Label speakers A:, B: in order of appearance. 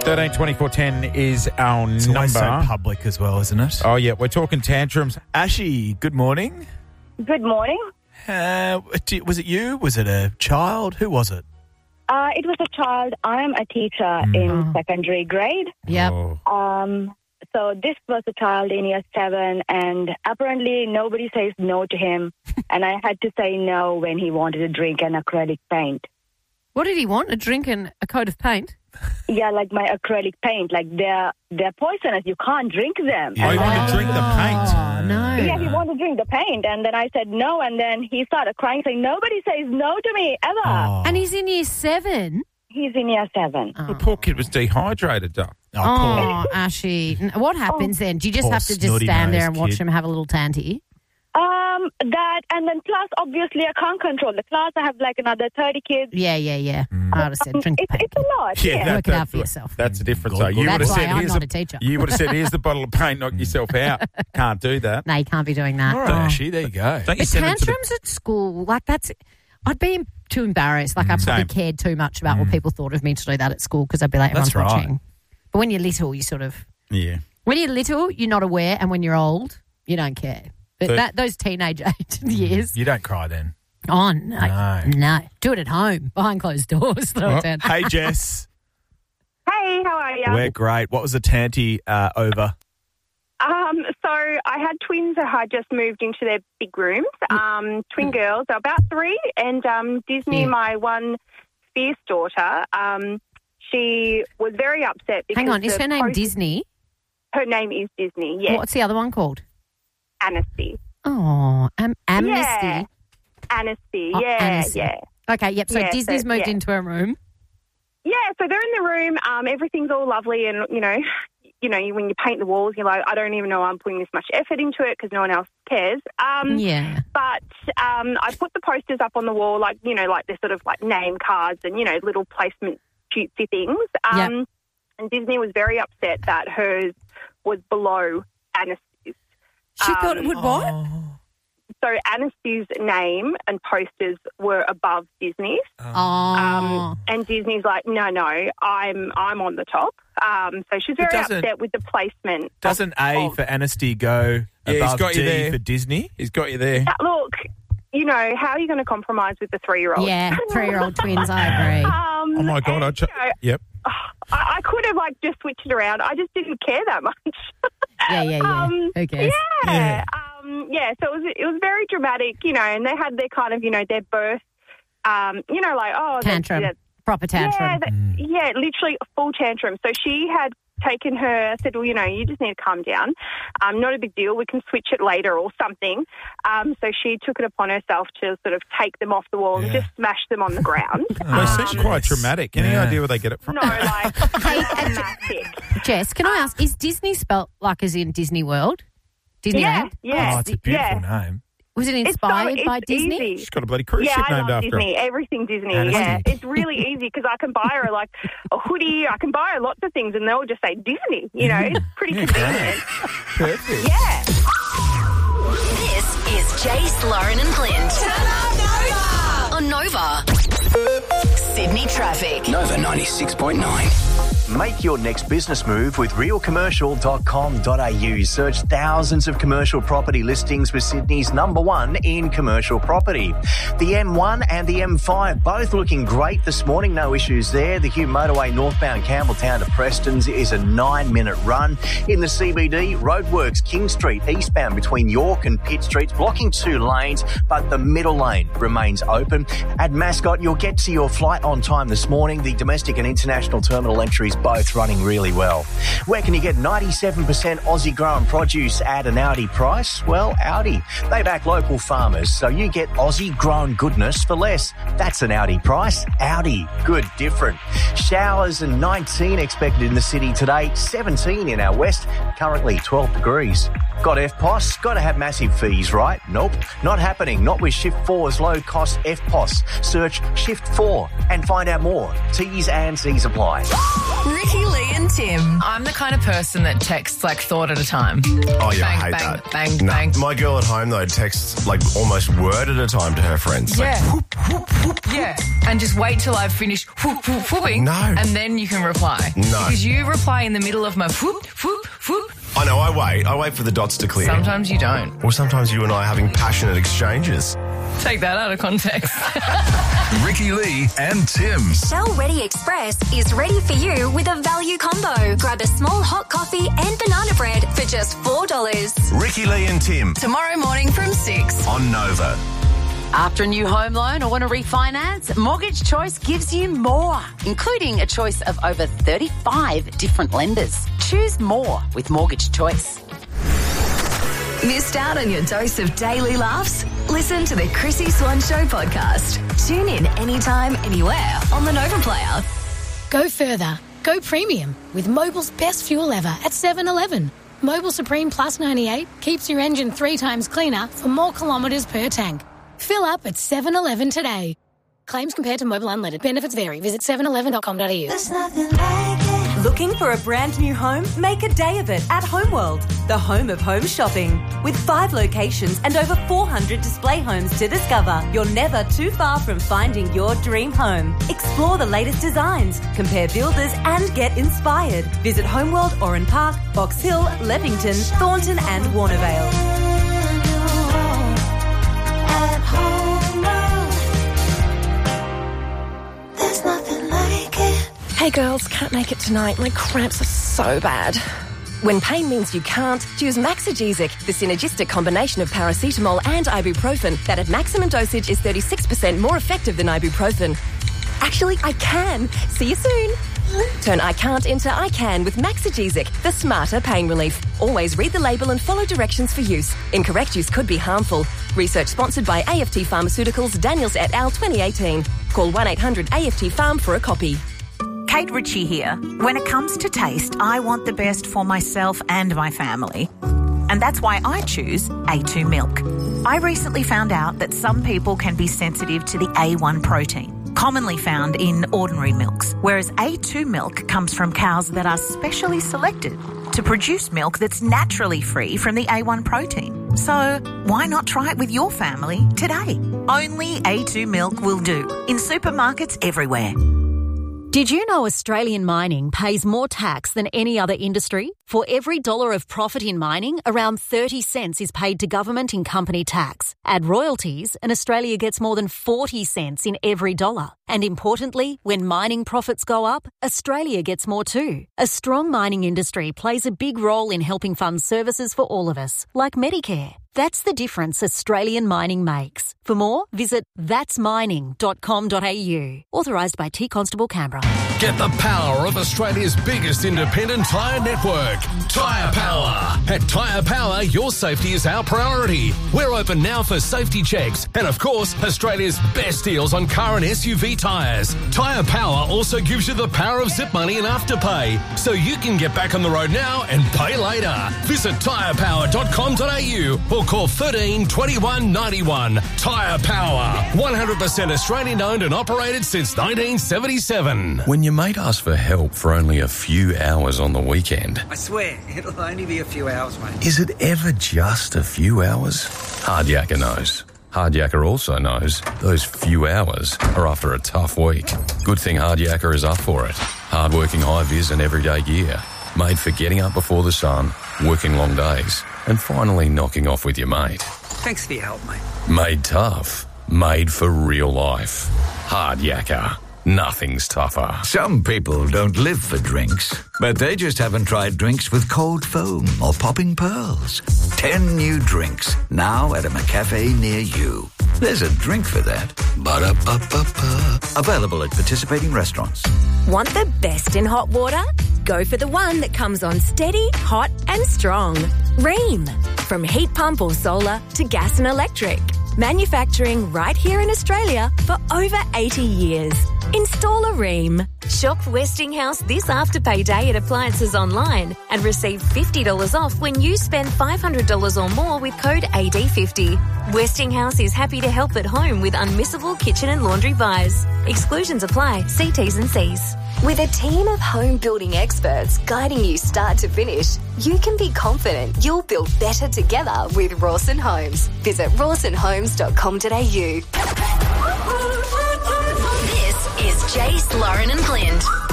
A: 13 24 10 is our
B: It's
A: number.
B: always so public as well, isn't it?
A: Oh, yeah, we're talking tantrums.
B: Ashy, good morning.
C: Good morning.
B: Was it you? Was it a child? Who was it?
C: It was a child. I am a teacher in secondary grade.
D: Yep.
A: Oh.
C: So this was a child in year 7, and apparently nobody says no to him. And I had to say no when he wanted to drink an acrylic paint.
D: What did he want? A drink and a coat of paint?
C: Yeah, like my acrylic paint. Like they're poisonous. You can't drink them.
A: Oh, you want to drink the paint?
D: Oh, no.
C: Yeah, he wanted to drink the paint, and then I said no, and then he started crying, saying, nobody says no to me, ever.
B: Oh.
D: And he's in year 7?
C: He's in year 7.
A: The poor kid was dehydrated, Doc.
B: poor.
D: Oh, Ashy. What happens then? Do you just
B: Poor
D: have to just stand there and
B: snotty-nosed
D: watch
B: kid.
D: him have a little tanty?
C: That, and then plus, obviously, I can't control the class. I have like another 30 kids.
D: Yeah. I would have said drink the paint.
C: It's a lot. Yeah.
D: Work it out for yourself.
A: That's the difference.
B: Good,
A: though.
B: good.
A: You
D: That's
A: would have
D: why
A: said,
D: I'm
A: here's
D: not a teacher.
A: You would have said, here's the bottle of paint, knock yourself out. Can't do that.
D: No, you can't be doing that.
B: All right, Ashy, there you go.
A: Don't you
D: But
A: send them to the-
D: tantrums at school, like that's... I'd be too embarrassed. Like I probably
A: Same.
D: cared too much about what people thought of me to do that at school because I'd be like, everyone's
B: That's right.
D: watching. But when you're little, you sort of...
A: Yeah.
D: When you're little, you're not aware, and when you're old, you don't care. But
A: So-
D: those teenage age years...
B: You don't cry then.
D: Oh, no.
B: No.
D: Do it at home, behind closed doors. Throw
A: Oh.
D: it down.
B: Hey, Jess.
C: Hey, how are you?
B: We're great. What was the tanty over?
C: So I had twins who had just moved into their big rooms. Twin girls, they're about 3, and Disney,
D: Yeah.
C: my one fierce daughter, she was very upset because
D: Hang on, is her name Disney?
C: Her name is Disney. Yes,
D: What's the other one called?
C: Anasty.
D: Oh, Amnesty.
C: Yeah. Anasty.
D: Oh,
C: Yeah,
D: Anasty.
C: yeah.
D: Okay, yep. So
C: Yeah,
D: Disney's
C: so-
D: moved
C: yeah.
D: into her room.
C: Yeah, so they're in the room. Everything's all lovely, and when you paint the walls, you're like, I don't even know I'm putting this much effort into it because no one else cares.
D: Yeah.
C: But I put the posters up on the wall, like they're sort of like name cards and little placement cutesy things.
D: Yep.
C: And Disney was very upset that hers was below Anastasy's.
D: She thought it would what?
B: Oh.
C: So Anastasy's name and posters were above Disney's.
D: Oh.
C: And Disney's like, no, I'm on the top. So she's very
B: doesn't-
C: upset with the placement.
B: Doesn't A for Anasty go
A: Yeah, he's
B: above
A: got you
B: D
A: there.
B: for Disney?
A: He's got you there.
C: Look, how are you going to compromise with the 3-year-old?
D: Yeah, 3-year-old twins, I agree.
A: Oh, my God.
C: and,
A: Yep.
C: I could have just switched it around. I just didn't care that much.
D: Yeah. Who cares?
C: Yeah. So it was very dramatic, and they had their kind of, their birth,
D: Tantrum. Proper tantrum.
C: Yeah, literally a full tantrum. So she had taken her, said, well, you just need to calm down. Not a big deal. We can switch it later or something. So she took it upon herself to sort of take them off the wall and just smash them on the ground.
A: They seem quite traumatic. Any
B: Yeah.
A: idea where they get it from?
C: No, like dramatic.
D: Jess, can I ask, is Disney spelt like as in Disney World? Disneyland?
C: Yeah.
B: Oh, it's a beautiful name.
D: Was it
C: It's
D: inspired by
C: it's
D: Disney?
C: easy.
A: She's got a bloody cruise
C: Yeah,
A: ship
C: I
A: named
C: love
A: after her.
C: Disney. Everything Disney.
B: Anasty.
C: Yeah, it's really easy because I can buy her like a hoodie. I can buy her lots of things, and they'll just say Disney. It's pretty convenient.
A: Perfect.
C: Yeah.
E: This is Jace, Lauren and Clint. On Nova. Sydney Traffic.
F: Nova 96.9. Make your next business move with realcommercial.com.au. Search thousands of commercial property listings with Sydney's #1 in commercial property. The M1 and the M5 both looking great this morning. No issues there. The Hume Motorway northbound Campbelltown to Preston's is a 9-minute run. In the CBD, roadworks King Street eastbound between York and Pitt Streets blocking 2 lanes, but the middle lane remains open. At Mascot, you'll get to your flight on time this morning. The domestic and international terminal entries both running really well. Where can you get 97% Aussie grown produce at an Audi price? Well, Audi. They back local farmers, so you get Aussie grown goodness for less. That's an Audi price. Audi. Good, different. Showers and 19 expected in the city today, 17 in our west, currently 12 degrees. fees. Got FPOS? Got to have massive fees, right? Nope, not happening. Not with Shift 4's low-cost FPOS. Search Shift 4 and find out more. T's and C's apply.
E: Ricky, Lee and Tim.
G: I'm the kind of person that texts like thought at a time.
H: Oh, yeah,
G: Bang,
H: I hate
G: bang,
H: that.
G: bang,
H: No,
G: bang.
H: my girl at home, though, texts like almost word at a time to her friends.
G: Yeah.
H: Like, whoop, whoop, whoop.
G: Yeah. And just wait till I've finished whooping.
H: No.
G: And then you can reply.
H: No.
G: Because you reply in the middle of my whoop.
H: I know, I wait for the dots to clear.
G: Sometimes you don't.
H: Or sometimes you and I are having passionate exchanges.
G: Take that out of context.
I: Ricky Lee and Tim.
J: Shell Ready Express is ready for you with a value combo. Grab a small hot coffee and banana bread for just $4.
I: Ricky Lee and Tim
E: Tomorrow morning from 6.
I: on Nova.
K: After a new home loan or want to refinance, Mortgage Choice gives you more, including a choice of over 35 different lenders. Choose more with Mortgage Choice.
E: Missed out on your dose of daily laughs? Listen to the Chrissy Swan Show podcast. Tune in anytime, anywhere on the Nova Player.
L: Go further. Go premium with Mobil's best fuel ever at 7-Eleven. Mobil Supreme Plus 98 keeps your engine 3 times cleaner for more kilometres per tank. Fill up at 7-Eleven today. Claims compared to Mobil Unleaded. Benefits vary. Visit 7eleven.com.au.
M: There's nothing like it. Looking for a brand new home? Make a day of it at Homeworld, the home of home shopping. With 5 locations and over 400 display homes to discover, you're never too far from finding your dream home. Explore the latest designs, compare builders and get inspired. Visit Homeworld Oran Park, Box Hill, Leppington, Thornton and Warnervale.
N: There's nothing like it. Hey girls, can't make it tonight. My cramps are so bad. When pain means you can't, choose Maxigesic, the synergistic combination of paracetamol and ibuprofen that at maximum dosage is 36% more effective than ibuprofen. Actually, I can. See you soon. Turn I can't into I can with Maxigesic, the smarter pain relief. Always read the label and follow directions for use. Incorrect use could be harmful. Research sponsored by AFT Pharmaceuticals, Daniels et al. 2018. Call 1-800-AFT-PHARM for a copy.
O: Kate Ritchie here. When it comes to taste, I want the best for myself and my family. And that's why I choose A2 milk. I recently found out that some people can be sensitive to the A1 protein, commonly found in ordinary milks, whereas A2 milk comes from cows that are specially selected to produce milk that's naturally free from the A1 protein. So why not try it with your family today? Only A2 milk will do in supermarkets everywhere.
P: Did you know Australian mining pays more tax than any other industry? For every $1 of profit in mining, around 30 cents is paid to government in company tax. Add royalties, and Australia gets more than 40 cents in every $1. And importantly, when mining profits go up, Australia gets more too. A strong mining industry plays a big role in helping fund services for all of us, like Medicare. That's the difference Australian mining makes. For more, visit thatsmining.com.au. Authorised by T Constable Canberra.
Q: Get the power of Australia's biggest independent tyre network, Tyre Power. At Tyre Power, your safety is our priority. We're open now for safety checks and, of course, Australia's best deals on car and SUV tyres. Tyre Power also gives you the power of zip money and afterpay, so you can get back on the road now and pay later. Visit tyrepower.com.au or call 13 21 91. Tyre Power, 100% Australian owned and operated since 1977.
R: When your mate asks for help for only a few hours on the weekend,
S: I swear, it'll only be a few hours, mate.
R: is it ever just a few hours? Hardyaker knows. Hardyaker also knows those few hours are after a tough week. Good thing Hardyaker is up for it. Hardworking high-vis and everyday gear. Made for getting up before the sun, working long days, and finally knocking off with your mate.
S: Thanks for your help, mate.
R: Made tough. Made for real life. Hardyaker. Nothing's tougher.
T: Some people don't live for drinks, but they just haven't tried drinks with cold foam or popping pearls. 10 new drinks, now at a McCafe near you. There's a drink for that. Ba-da-ba-ba-ba. Available at participating restaurants.
N: Want the best in hot water? Go for the one that comes on steady, hot and strong. Ream. From heat pump or solar to gas and electric. Manufacturing right here in Australia for over 80 years.
U: Install a Rheem. Shop Westinghouse this Afterpay Day at Appliances Online and receive $50 off when you spend $500 or more with code AD50. Westinghouse is happy to help at home with unmissable kitchen and laundry buys. Exclusions apply. See T's and C's.
E: With a team of home building experts guiding you start to finish, you can be confident you'll build better together with Rawson Homes. Visit rawsonhomes.com.au. This is Jace, Lauren and Clint.